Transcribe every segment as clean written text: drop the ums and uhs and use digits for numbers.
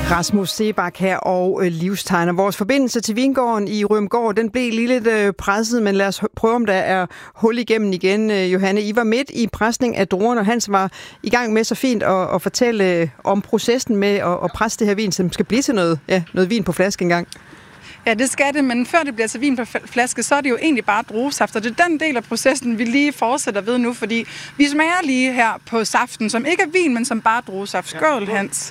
Rasmus Seebach her og livstegner. Vores forbindelse til vingården i Rømgård, den blev lige lidt presset, men lad os prøve, om der er hul igennem igen. Johanne, I var midt i presning af druerne, og Hans var i gang med så fint at fortælle om processen med at presse det her vin, som skal blive til noget vin på flaske engang. Ja, det skal det, men før det bliver til vin på flaske, så er det jo egentlig bare druesaft, og det er den del af processen, vi lige fortsætter ved nu, fordi vi smager lige her på saften, som ikke er vin, men som bare druesaft. Skål, Hans.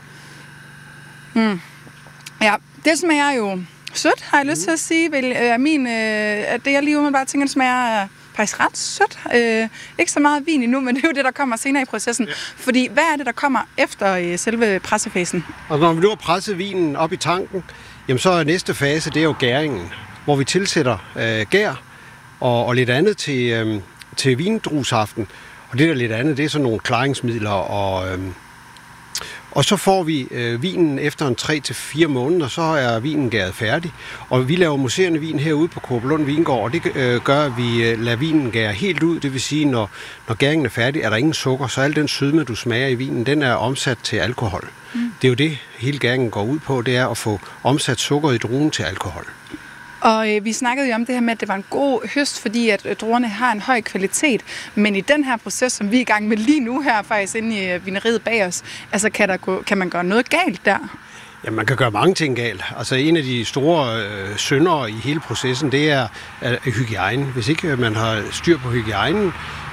Ja, det smager jo sødt, har jeg lyst til at sige. Det jeg lige umiddelbart tænker, det smager faktisk ret sødt. Ikke så meget vin endnu, men det er jo det, der kommer senere i processen. Ja. Fordi hvad er det, der kommer efter selve pressefasen? Og når vi nu har presset vinen op i tanken, jamen så er næste fase, det er jo gæringen, hvor vi tilsætter gær og lidt andet til vindruesaften. Og det der lidt andet, det er sådan nogle klaringsmidler og så får vi vinen efter en 3-4 måneder, så er vinen gæret færdig. Og vi laver mousserende vin herude på Korpelund Vingård, og det gør, at vi lader vinen gære helt ud. Det vil sige, når gæringen er færdig, er der ingen sukker, så al den sødme, du smager i vinen, den er omsat til alkohol. Det er jo det, hele gæringen går ud på, det er at få omsat sukker i druen til alkohol. Og vi snakkede jo om det her med, at det var en god høst, fordi at druerne har en høj kvalitet. Men i den her proces, som vi er i gang med lige nu her, faktisk inde i vineriet bag os, altså kan man gøre noget galt der? Ja, man kan gøre mange ting galt. Altså en af de store syndere i hele processen, det er hygiejnen. Hvis ikke man har styr på hygiejnen,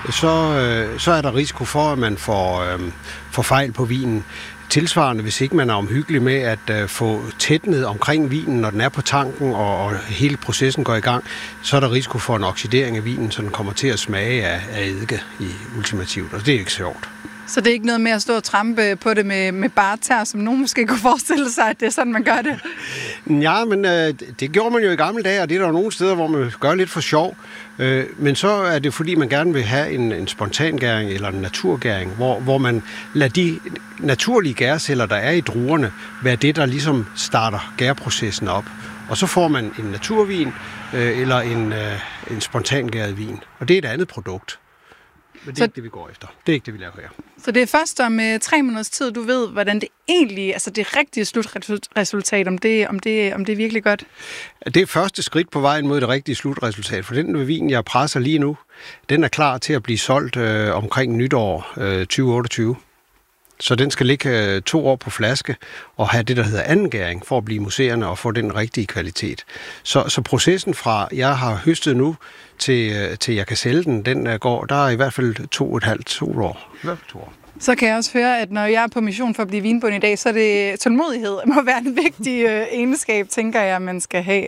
så er der risiko for, at man får fejl på vinen. Tilsvarende, hvis ikke man er omhyggelig med at få tætnet omkring vinen, når den er på tanken, og hele processen går i gang, så er der risiko for en oxidering af vinen, så den kommer til at smage af eddike i ultimativt, og det er ikke sjovt. Så det er ikke noget med at stå og trampe på det med bare tær, som nogen måske kunne forestille sig, at det er sådan, man gør det? Ja, men det gjorde man jo i gamle dage, og det er der jo nogle steder, hvor man gør lidt for sjov. Men så er det fordi, man gerne vil have en spontangæring eller en naturgæring, hvor man lader de naturlige gærceller, der er i druerne, være det, der ligesom starter gærprocessen op. Og så får man en naturvin eller en spontangæret vin, og det er et andet produkt. Men det er ikke det, vi går efter. Det er ikke det, vi laver her. Så det er først om 3 måneders tid, du ved, hvordan det egentlig, altså det rigtige slutresultat, om det er virkelig godt? Det er første skridt på vejen mod det rigtige slutresultat, for den vin, jeg presser lige nu, den er klar til at blive solgt omkring nytår 2028. Så den skal ligge 2 år på flaske og have det, der hedder andengæring, for at blive museerne og få den rigtige kvalitet. Så processen fra, jeg har høstet nu, til jeg kan sælge den, der er i hvert fald 2,5 år. Så kan jeg også høre, at når jeg er på mission for at blive vinbonde i dag, så er det tålmodighed må være en vigtig egenskab, tænker jeg, man skal have.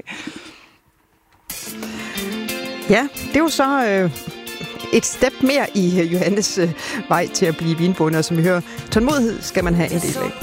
Ja, det er jo så et step mere i Johannes vej til at blive vinbonde, og som vi hører, tålmodighed skal man have en del af.